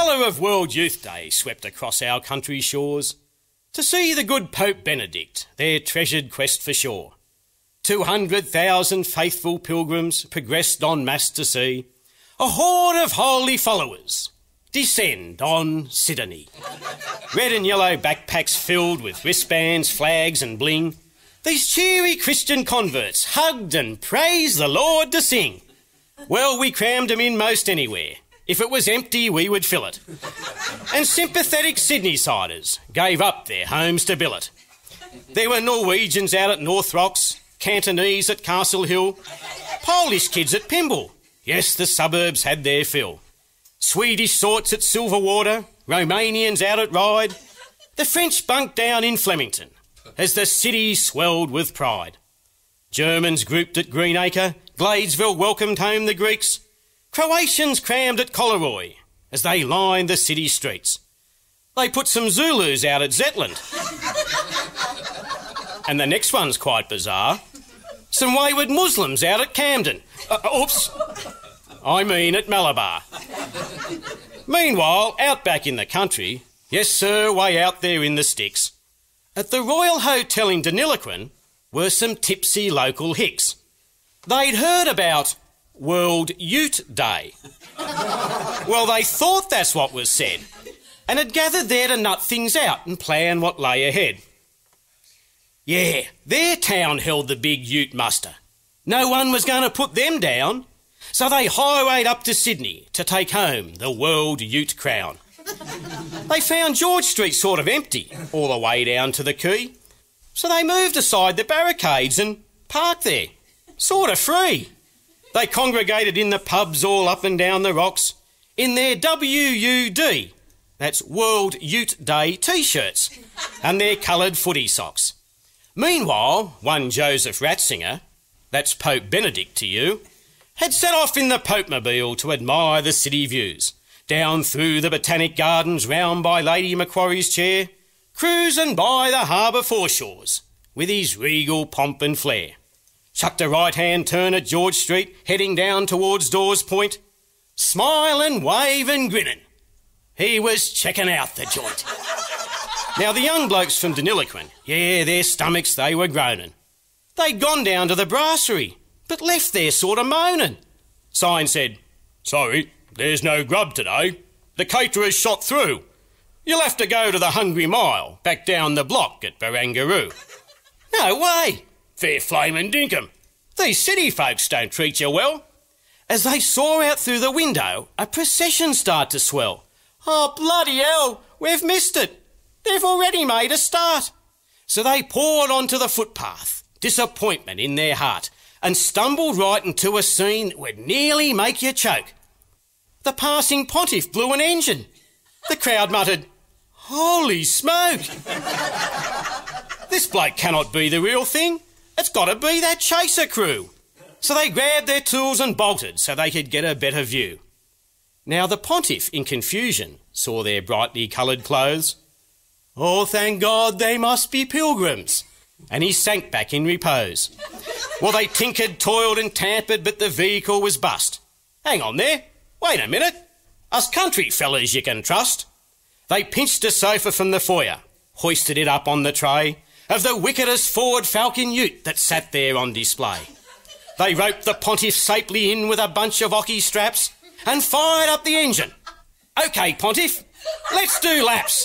colour of World Youth Day swept across our country shores to see the good Pope Benedict, their treasured quest for shore. 200,000 faithful pilgrims progressed en masse to see a horde of holy followers descend on Sydney. Red and yellow backpacks filled with wristbands, flags and bling. These cheery Christian converts hugged and praised the Lord to sing. Well, we crammed 'em in most anywhere. If it was empty, we would fill it. And sympathetic Sydney-siders gave up their homes to billet. There were Norwegians out at North Rocks, Cantonese at Castle Hill, Polish kids at Pymble. Yes, the suburbs had their fill. Swedish sorts at Silverwater, Romanians out at Ryde. The French bunked down in Flemington as the city swelled with pride. Germans grouped at Greenacre, Gladesville welcomed home the Greeks. Croatians crammed at Coleroy as they lined the city streets. They put some Zulus out at Zetland. And the next one's quite bizarre. Some wayward Muslims out at Camden. I mean at Malabar. Meanwhile, out back in the country, yes sir, way out there in the sticks, at the Royal Hotel in Deniliquin were some tipsy local hicks. They'd heard about World Ute Day. Well, they thought that's what was said, and had gathered there to nut things out and plan what lay ahead. Yeah, their town held the big ute muster. No one was going to put them down, so they highwayed up to Sydney to take home the World Ute crown. They found George Street sort of empty all the way down to the quay, so they moved aside the barricades and parked there, sort of free. They congregated in the pubs all up and down the rocks in their WUD, that's World Ute Day T-shirts, and their coloured footy socks. Meanwhile, one Joseph Ratzinger, that's Pope Benedict to you, had set off in the Pope-mobile to admire the city views, down through the Botanic Gardens round by Lady Macquarie's chair, cruising by the harbour foreshores with his regal pomp and flair. Chucked a right-hand turn at George Street, heading down towards Dawes Point, smiling, waving, grinning. He was checking out the joint. Now, the young blokes from Deniliquin, yeah, their stomachs, they were groaning. They'd gone down to the brasserie, but left there sort of moaning. Sign said, "Sorry, there's no grub today. The caterer's shot through. You'll have to go to the Hungry Mile, back down the block at Barangaroo." No way! Fair flamin' dinkum. These city folks don't treat you well. As they saw out through the window, a procession started to swell. Oh, bloody hell, we've missed it. They've already made a start. So they poured onto the footpath, disappointment in their heart, and stumbled right into a scene that would nearly make you choke. The passing pontiff blew an engine. The crowd muttered, "Holy smoke! This bloke cannot be the real thing. It's got to be that chaser crew." So they grabbed their tools and bolted so they could get a better view. Now the pontiff, in confusion, saw their brightly coloured clothes. Oh, thank God, they must be pilgrims. And he sank back in repose. Well, they tinkered, toiled and tampered, but the vehicle was bust. Hang on there. Wait a minute. Us country fellas you can trust. They pinched a sofa from the foyer, hoisted it up on the tray of the wickedest Ford Falcon ute that sat there on display. They roped the pontiff safely in with a bunch of hockey straps and fired up the engine. OK, pontiff, let's do laps.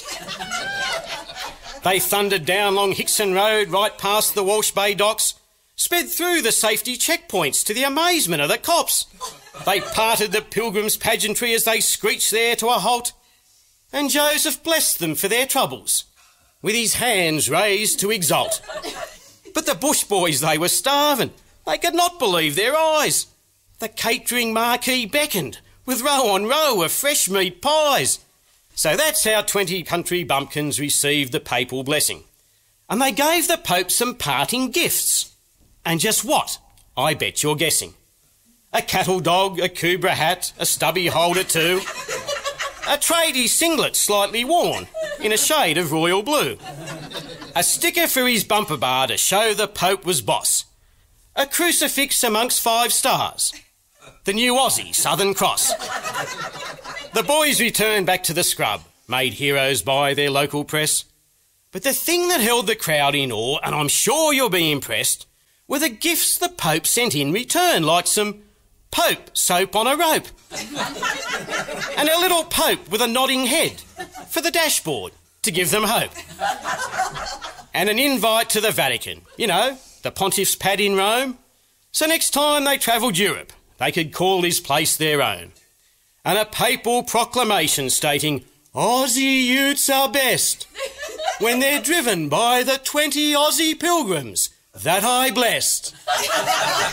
They thundered down Long Hickson Road right past the Walsh Bay docks, sped through the safety checkpoints to the amazement of the cops. They parted the pilgrims' pageantry as they screeched there to a halt, and Joseph blessed them for their troubles, with his hands raised to exult. But the bush boys, they were starving. They could not believe their eyes. The catering marquee beckoned, with row on row of fresh meat pies. So that's how 20 country bumpkins received the papal blessing. And they gave the Pope some parting gifts. And just what? I bet you're guessing. A cattle dog, a Kubra hat, a stubby holder too. A tradie singlet slightly worn, in a shade of royal blue. A sticker for his bumper bar to show the Pope was boss. A crucifix amongst 5 stars. The new Aussie Southern Cross. The boys returned back to the scrub, made heroes by their local press. But the thing that held the crowd in awe, and I'm sure you'll be impressed, were the gifts the Pope sent in return, like some Pope soap on a rope and a little Pope with a nodding head for the dashboard to give them hope, and an invite to the Vatican, you know, the Pontiff's pad in Rome, so next time they travelled Europe they could call this place their own, and a papal proclamation stating Aussie youths are best when they're driven by the 20 Aussie pilgrims that I blessed.